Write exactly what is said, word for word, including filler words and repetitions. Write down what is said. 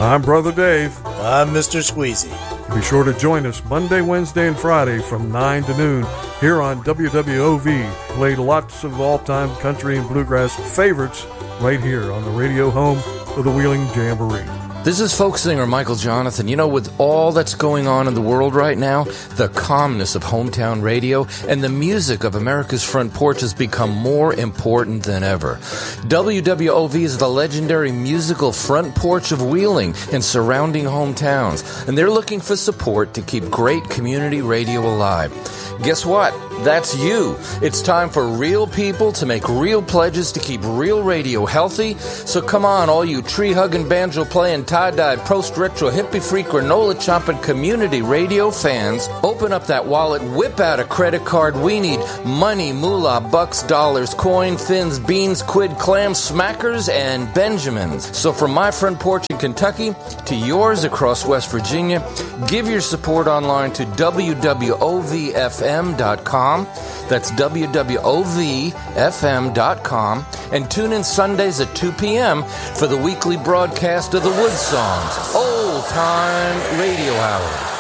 I'm Brother Dave. I'm Mister Squeezy. Be sure to join us Monday, Wednesday, and Friday from nine to noon here on W W O V. Played lots of all-time country and bluegrass favorites right here on the radio home of the Wheeling Jamboree. This is folk singer Michael Jonathan. You know, with all that's going on in the world right now, the calmness of hometown radio and the music of America's Front Porch has become more important than ever. W W O V is the legendary musical front porch of Wheeling and surrounding hometowns, and they're looking for support to keep great community radio alive. Guess what? That's you. It's time for real people to make real pledges to keep real radio healthy. So come on, all you tree-hugging, banjo-playing, tie-dye, post-retro, hippie-free, granola-chomping community radio fans. Open up that wallet, whip out a credit card. We need money, moolah, bucks, dollars, coin, fins, beans, quid, clams, smackers, and Benjamins. So from my front porch in Kentucky to yours across West Virginia, give your support online to W W O V F M dot com. That's W W O V F M dot com. And tune in Sundays at two p.m. for the weekly broadcast of the Wood Songs, Old Time Radio Hour.